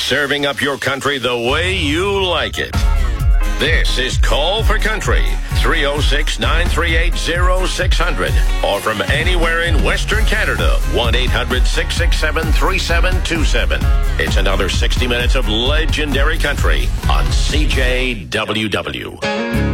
serving up your country the way you like it. This is Call for Country, 306-938-0600, or from anywhere in Western Canada, 1-800-667-3727. It's another 60 minutes of legendary country on CJWW.